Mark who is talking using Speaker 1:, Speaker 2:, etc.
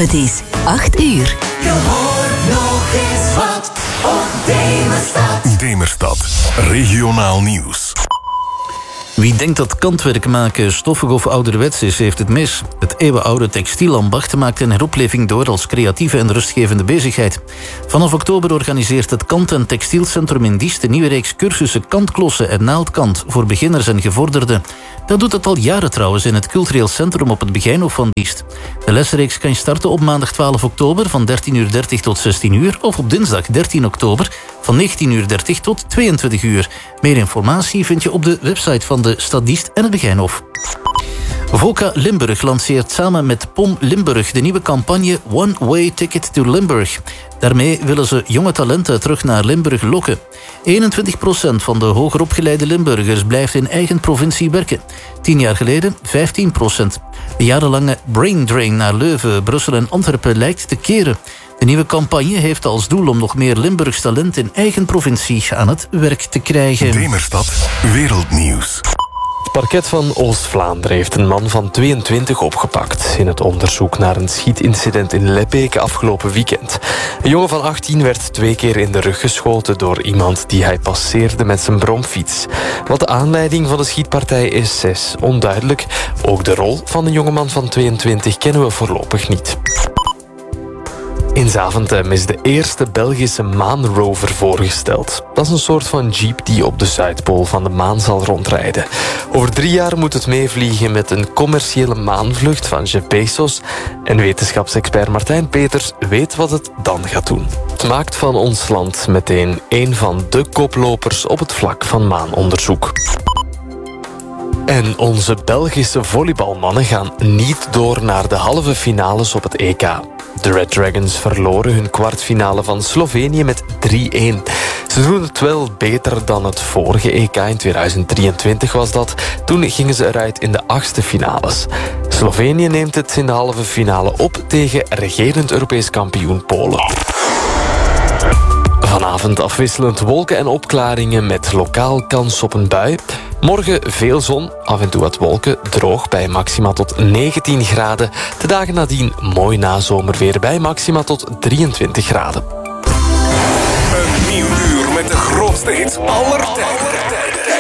Speaker 1: Het is 8 uur.
Speaker 2: Je hoort nog eens wat op Demerstad.
Speaker 3: Demerstad, regionaal nieuws.
Speaker 4: Wie denkt dat kantwerk maken stoffig of ouderwets is, heeft het mis. Het eeuwenoude textielambacht maakt een heropleving door als creatieve en rustgevende bezigheid. Vanaf oktober organiseert het Kant- en Textielcentrum in Diest een nieuwe reeks cursussen kantklossen en naaldkant voor beginners en gevorderden. Dat doet het al jaren trouwens in het cultureel centrum op het Begijnhof van Diest. De lesreeks kan starten op maandag 12 oktober van 13:30 tot 16 uur of op dinsdag 13 oktober van 19:30 tot 22 uur. Meer informatie vind je op de website van de Stad Diest en het Begijnhof. VOCA Limburg lanceert samen met POM Limburg de nieuwe campagne One Way Ticket to Limburg. Daarmee willen ze jonge talenten terug naar Limburg lokken. 21% van de hogeropgeleide Limburgers blijft in eigen provincie werken. 10 jaar geleden 15%. De jarenlange brain drain naar Leuven, Brussel en Antwerpen lijkt te keren. De nieuwe campagne heeft als doel om nog meer Limburgs talent in eigen provincie aan het werk te krijgen.
Speaker 3: Demerstad, wereldnieuws.
Speaker 5: Het parket van Oost-Vlaanderen heeft een man van 22 opgepakt in het onderzoek naar een schietincident in Lebbeke afgelopen weekend. Een jongen van 18 werd 2 keer in de rug geschoten door iemand die hij passeerde met zijn bromfiets. Wat de aanleiding van de schietpartij is onduidelijk. Ook de rol van de jongeman van 22 kennen we voorlopig niet. In Zaventem is de eerste Belgische maanrover voorgesteld. Dat is een soort van jeep die op de Zuidpool van de maan zal rondrijden. Over 3 jaar moet het meevliegen met een commerciële maanvlucht van Jeff Bezos. En wetenschapsexpert Martijn Peters weet wat het dan gaat doen. Het maakt van ons land meteen een van de koplopers op het vlak van maanonderzoek. En onze Belgische volleybalmannen gaan niet door naar de halve finales op het EK. De Red Dragons verloren hun kwartfinale van Slovenië met 3-1. Ze doen het wel beter dan het vorige EK in 2023 was dat. Toen gingen ze eruit in de 8e finales. Slovenië neemt het in de halve finale op tegen regerend Europees kampioen Polen. Vanavond afwisselend wolken en opklaringen met lokaal kans op een bui. Morgen veel zon, af en toe wat wolken, droog bij maxima tot 19 graden. De dagen nadien mooi nazomerweer bij maxima tot 23 graden.
Speaker 3: Een nieuw uur met de grootste hits aller tijden.